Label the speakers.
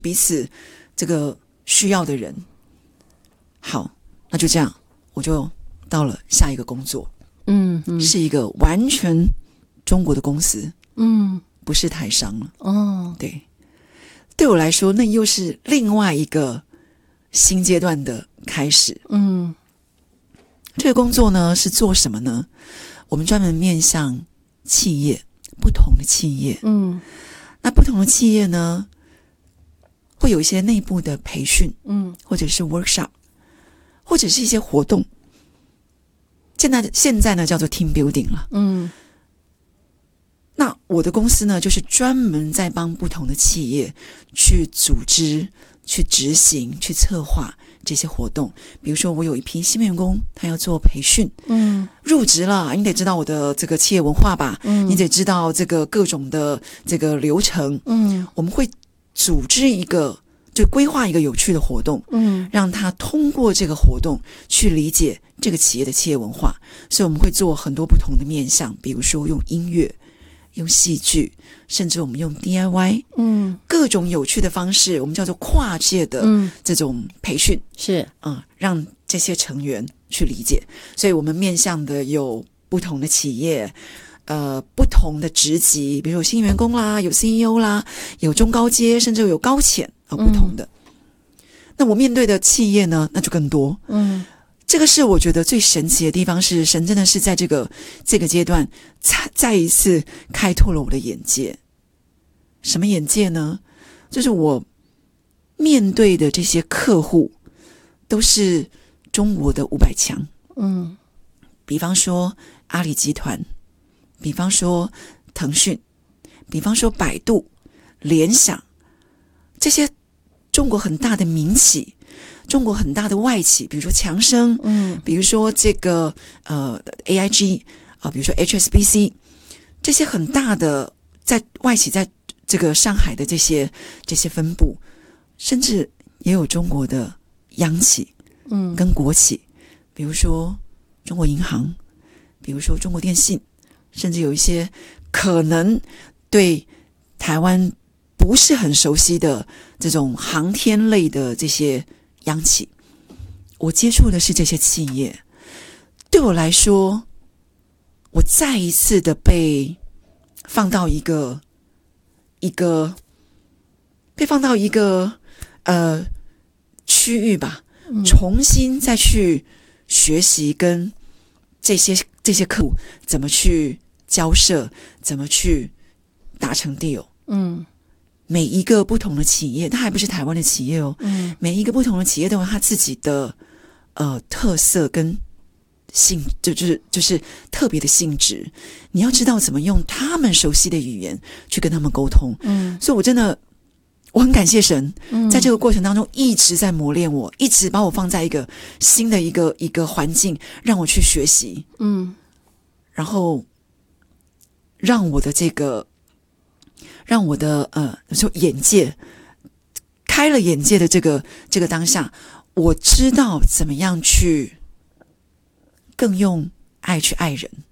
Speaker 1: 彼此这个需要的人。好，那就这样，我就到了下一个工作。是一个完全中国的公司，不是台商了。对，对我来说，那又是另外一个新阶段的开始。这个工作呢是做什么呢？我们专门面向企业，不同的企业。那不同的企业呢，会有一些内部的培训，或者是 workshop， 或者是一些活动。现在呢叫做 team building 了。那我的公司呢，就是专门在帮不同的企业去组织、去执行、去策划这些活动。比如说，我有一批新员工，他要做培训，入职了，你得知道我的这个企业文化吧，你得知道这个各种的这个流程。我们会组织一个，就规划一个有趣的活动，让他通过这个活动去理解这个企业的企业文化。所以我们会做很多不同的面向，比如说用音乐、用戏剧，甚至我们用 DIY， 各种有趣的方式，我们叫做跨界的这种培训，
Speaker 2: 是
Speaker 1: 让这些成员去理解。所以我们面向的有不同的企业，不同的职级，比如有新员工啦，有 CEO 啦，有中高阶，甚至有高浅不同的。那我面对的企业呢，那就更多。这个是我觉得最神奇的地方，是神真的是在这个阶段再一次开拓了我的眼界。什么眼界呢？就是我面对的这些客户都是中国的500强。比方说阿里集团，比方说腾讯，比方说百度、联想，这些中国很大的民企，中国很大的外企，比如说强生，比如说这个AIG 比如说 HSBC， 这些很大的在外企，在这个上海的这些分部，甚至也有中国的央企，跟国企，比如说中国银行，比如说中国电信，甚至有一些可能对台湾不是很熟悉的这种航天类的这些央企。我接触的是这些企业，对我来说，我再一次的被放到一个区域吧，重新再去学习跟这些客户怎么去交涉，怎么去达成 deal。每一个不同的企业，它还不是台湾的企业哦。每一个不同的企业都有它自己的特色跟就是特别的性质。你要知道怎么用他们熟悉的语言去跟他们沟通。所以我很感谢神，在这个过程当中一直在磨练我，一直把我放在一个新的一个环境，让我去学习。然后让我的说眼界开了眼界的这个当下，我知道怎么样去更用爱去爱人。